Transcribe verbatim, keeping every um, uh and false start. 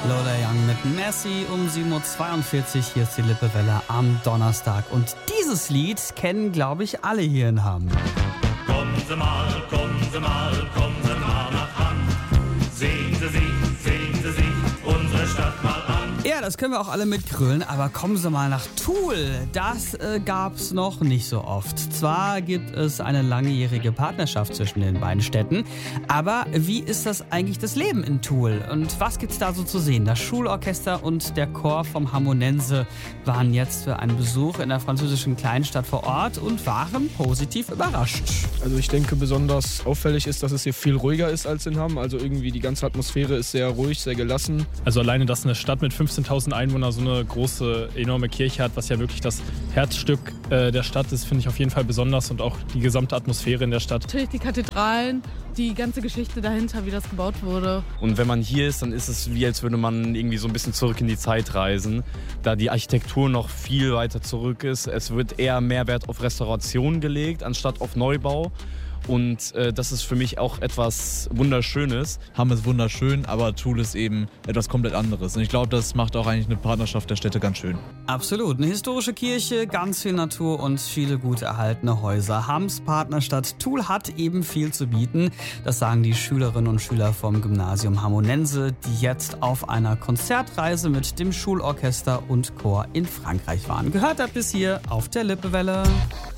Lola Young mit Messi um sieben Uhr zweiundvierzig. Hier ist die Lippewelle am Donnerstag. Und dieses Lied kennen, glaube ich, alle hier in Hamm. Kommen Sie mal, kommen Sie mal, kommen Sie mal nach Hamm. Sehen Sie sich, sehen Sie sich unsere Stadt mal an. Ja, das können wir auch alle mitgrölen, aber kommen Sie mal nach Toul. Das äh, gab's noch nicht so oft. Zwar gibt es eine langjährige Partnerschaft zwischen den beiden Städten, aber wie ist das eigentlich das Leben in Toul? Und was gibt's da so zu sehen? Das Schulorchester und der Chor vom Hamonense waren jetzt für einen Besuch in der französischen Kleinstadt vor Ort und waren positiv überrascht. Also ich denke, besonders auffällig ist, dass es hier viel ruhiger ist als in Hamm. Also irgendwie die ganze Atmosphäre ist sehr ruhig, sehr gelassen. Also alleine, dass eine Stadt mit fünfzehntausend Einwohnern so eine große, enorme Kirche hat, was ja wirklich das Herzstück äh, der Stadt ist, finde ich auf jeden Fall besonders, und auch die gesamte Atmosphäre in der Stadt. Natürlich die Kathedralen, die ganze Geschichte dahinter, wie das gebaut wurde. Und wenn man hier ist, dann ist es wie, als würde man irgendwie so ein bisschen zurück in die Zeit reisen, da die Architektur noch viel weiter zurück ist. Es wird eher mehr Wert auf Restauration gelegt, anstatt auf Neubau. Und äh, das ist für mich auch etwas Wunderschönes. Hamm ist wunderschön, aber Toul ist eben etwas komplett anderes. Und ich glaube, das macht auch eigentlich eine Partnerschaft der Städte ganz schön. Absolut. Eine historische Kirche, ganz viel Natur und viele gut erhaltene Häuser. Hamms Partnerstadt Toul hat eben viel zu bieten. Das sagen die Schülerinnen und Schüler vom Gymnasium Hamonense, die jetzt auf einer Konzertreise mit dem Schulorchester und Chor in Frankreich waren. Gehört habt ihr es hier auf der Lippewelle.